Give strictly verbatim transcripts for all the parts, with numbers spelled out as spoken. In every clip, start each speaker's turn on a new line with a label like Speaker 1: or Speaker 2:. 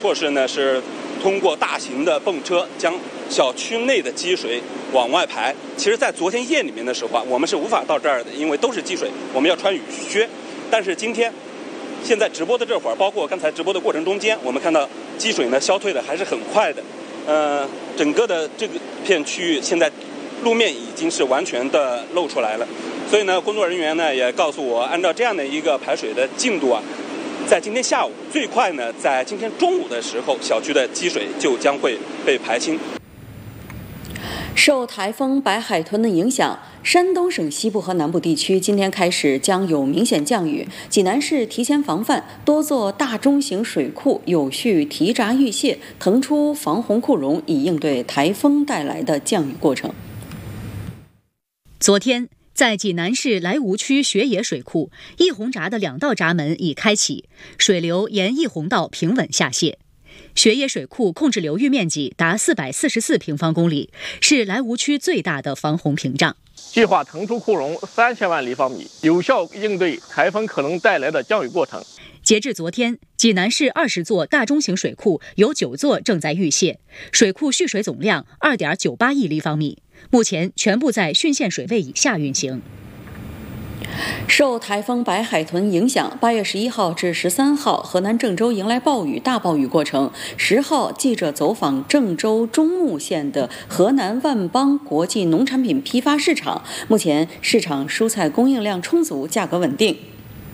Speaker 1: 措施呢是通过大型的泵车将小区内的积水往外排。其实，在昨天夜里面的时候啊，我们是无法到这儿的，因为都是积水，我们要穿雨靴。但是今天，现在直播的这会儿，包括刚才直播的过程中间，我们看到积水呢消退的还是很快的。呃，整个的这个片区域现在路面已经是完全的露出来了。所以呢，工作人员呢也告诉我，按照这样的一个排水的进度啊，在今天下午最快呢，在今天中午的时候，小区的积水就将会被排清。
Speaker 2: 受台风白海豚的影响，山东省西部和南部地区今天开始将有明显降雨。济南市提前防范，多座大中型水库有序提闸预泄，腾出防洪库容，以应对台风带来的降雨过程。
Speaker 3: 昨天，在济南市莱芜区学野水库，溢洪闸的两道闸门已开启，水流沿溢洪道平稳下泄。学野水库控制流域面积达四百四十四平方公里，是莱芜区最大的防洪屏障。
Speaker 4: 计划腾出库容三千万立方米，有效应对台风可能带来的降雨过程。
Speaker 3: 截至昨天，济南市二十座大中型水库有九座正在预泄，水库蓄水总量二点九八亿立方米，目前全部在汛限水位以下运行。
Speaker 2: 受台风白海豚影响，八月十一号至十三号，河南郑州迎来暴雨、大暴雨过程。十号，记者走访郑州中牟县的河南万邦国际农产品批发市场，目前市场蔬菜供应量充足，价格稳定。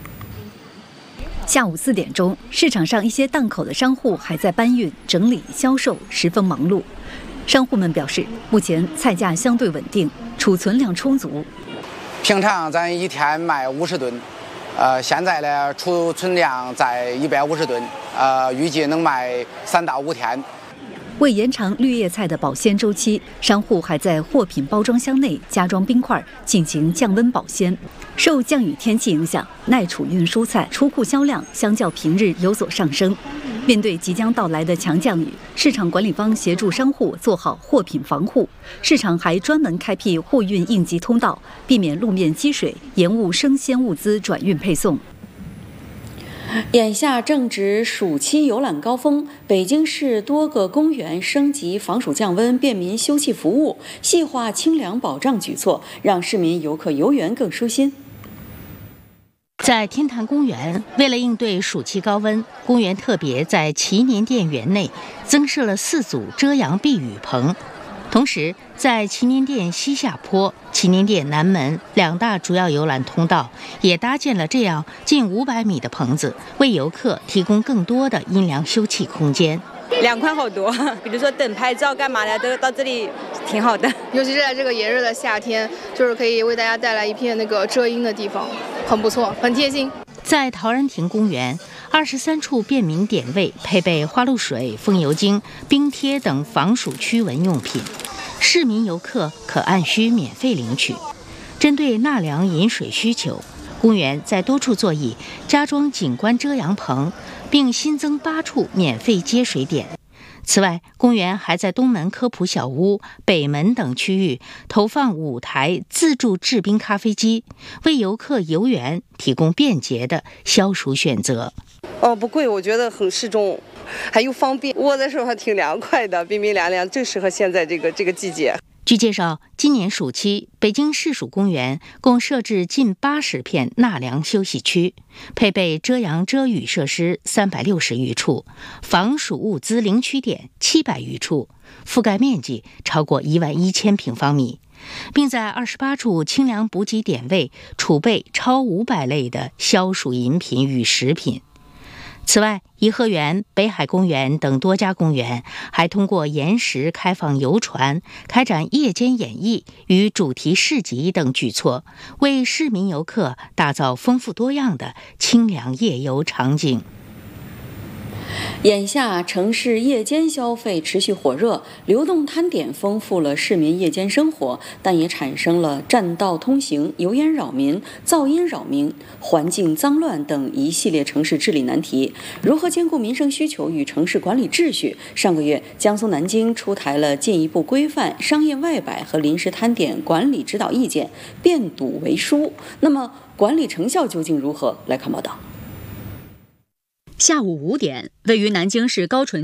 Speaker 5: 下午四点钟，市场上一些档口的商户还在搬运、整理、销售，十分忙碌。商户们表示，目前菜价相对稳定，储存量充足。
Speaker 6: 平常咱一天卖五十吨，呃，现在呢储存量在一百五十吨，呃，预计能卖三到五天。
Speaker 5: 为延长绿叶菜的保鲜周期，商户还在货品包装箱内加装冰块，进行降温保鲜。受降雨天气影响，耐储运蔬菜出库销量相较平日有所上升。面对即将到来的强降雨，市场管理方协助商户做好货品防护。市场还专门开辟货运应急通道，避免路面积水，延误生鲜物资转运配送。
Speaker 2: 眼下正值暑期游览高峰，北京市多个公园升级防暑降温、便民休憩服务，细化清凉保障举措，让市民游客游园更舒心。
Speaker 7: 在天坛公园，为了应对暑期高温，公园特别在祈年殿园内增设了四组遮阳避雨棚。同时，在祈年殿西下坡、祈年殿南门两大主要游览通道也搭建了这样近五百米的棚子，为游客提供更多的阴凉休憩空间。
Speaker 8: 凉快好多，比如说等拍照干嘛的，都到这里挺好的。
Speaker 9: 尤其是在这个炎热的夏天，就是可以为大家带来一片那个遮阴的地方，很不错，很贴心。
Speaker 7: 在陶然亭公园，二十三处便民点位配备花露水、风油精、冰贴等防暑驱蚊用品，市民游客可按需免费领取。针对纳凉饮水需求，公园在多处座椅加装景观遮阳棚，并新增八处免费接水点。此外，公园还在东门科普小屋、北门等区域投放五台自助制冰咖啡机，为游客游园提供便捷的消暑选择。
Speaker 10: 哦，不贵，我觉得很适中，还又方便，窝的时候还挺凉快的，冰冰凉凉，正适合现在这个这个季节。
Speaker 7: 据介绍，今年暑期，北京市属公园共设置近八十片纳凉休息区，配备遮阳遮雨设施三百六十余处，防暑物资领取点七百余处，覆盖面积超过一万一千平方米，并在二十八处清凉补给点位储备超五百类的消暑饮品与食品。此外，颐和园、北海公园等多家公园还通过延时开放游船、开展夜间演艺与主题市集等举措，为市民游客打造丰富多样的清凉夜游场景。
Speaker 2: 眼下城市夜间消费持续火热，流动摊点丰富了市民夜间生活，但也产生了占道通行、油烟扰民、噪音扰民、环境脏乱等一系列城市治理难题。如何兼顾民生需求与城市管理秩序？上个月，江苏南京出台了进一步规范商业外摆和临时摊点管理指导意见，变堵为疏。那么，管理成效究竟如何？来看报道。
Speaker 3: 下午五点，位于南京市高淳